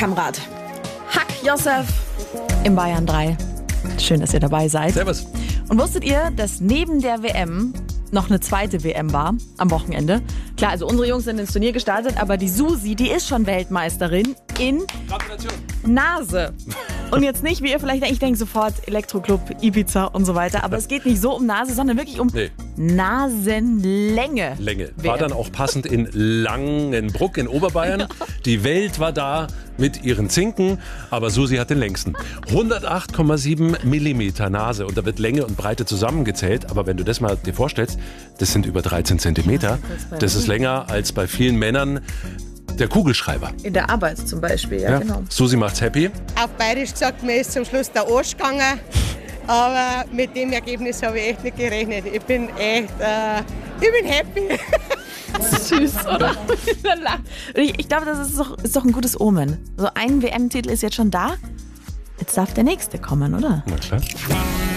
Kamrat. Hack Josef im Bayern 3. Schön, dass ihr dabei seid. Servus. Und wusstet ihr, dass neben der WM noch eine zweite WM war am Wochenende? Klar, also unsere Jungs sind ins Turnier gestartet, aber die Susi, die ist schon Weltmeisterin in Nase. Und jetzt nicht, wie ihr vielleicht denkt, ich denke sofort Elektroclub, Ibiza und so weiter. Aber es geht nicht so um Nase, sondern wirklich um Nasenlänge. War dann auch passend in Langenbruck in Oberbayern. Ja. Die Welt war da mit ihren Zinken, aber Susi hat den längsten. 108,7 Millimeter Nase. Und da wird Länge und Breite zusammengezählt. Aber wenn du das mal dir vorstellst, das sind über 13 Zentimeter. Das ist länger als bei vielen Männern der Kugelschreiber. In der Arbeit zum Beispiel, ja genau. Susi macht's happy. Auf Bayerisch gesagt, mir ist zum Schluss der Arsch gegangen. Aber mit dem Ergebnis habe ich echt nicht gerechnet. Ich bin echt, ich bin happy. Süß, oder? Ich glaube, das ist doch ein gutes Omen. So ein WM-Titel ist jetzt schon da. Jetzt darf der nächste kommen, oder? Na klar.